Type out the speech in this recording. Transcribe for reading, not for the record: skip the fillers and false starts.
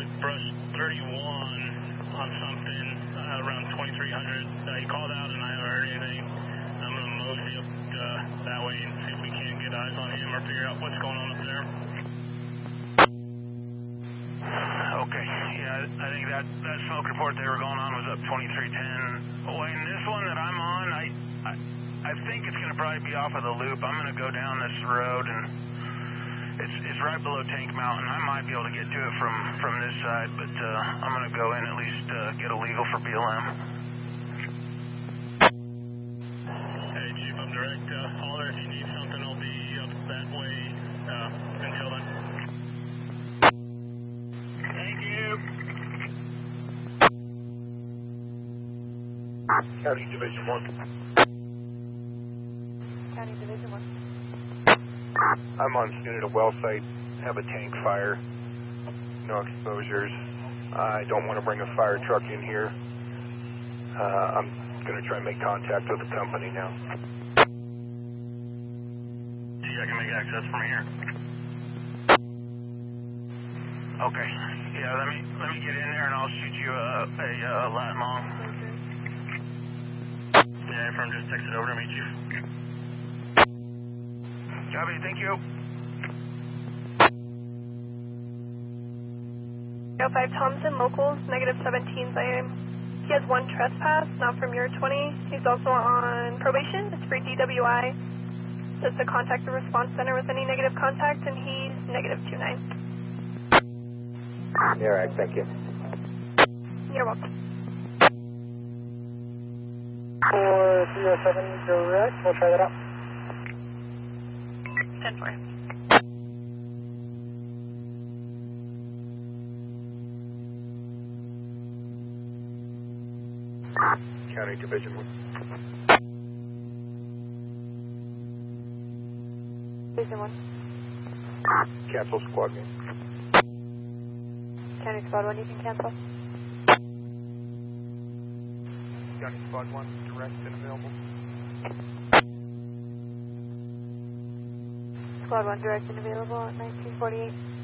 with brush 31 on something around 2300. He called out and I haven't heard anything. I'm going to mosey up that way and see if we can't get eyes on him or figure out what's going on up there. Okay, yeah, I think that smoke report they were going on was up 2310. Oh, and this one that I'm on, I think it's going to probably be off of the loop. I'm going to go down this road, and it's right below Tank Mountain. I might be able to get to it from this side, but I'm going to go in at least get a legal for BLM. Hey, Chief, I'm direct. Holler if you need something. I'll be up that way until then. Thank you. County Division 1. County Division 1. I'm on scene at a well site, have a tank fire, no exposures. I don't want to bring a fire truck in here. I'm going to try and make contact with the company now. See, I can make access from here. Okay. Yeah, let me get in there and I'll shoot you a lat long. Yeah, from just text it over to me, Chief. Copy, thank you. 05 Thompson, locals, negative 17 Siam. He has one trespass, not from your 20. He's also on probation. It's for DWI. Says to contact the response center with any negative contact, and he's negative 29. Yeah, all right, thank you. You're welcome. 4307 direct, we'll try that out. 10-4. County Division 1. Division 1. Cancel squad name. County Squad 1, you can cancel. County Squad 1, direct and available. Squad 1, direct and available at 1948.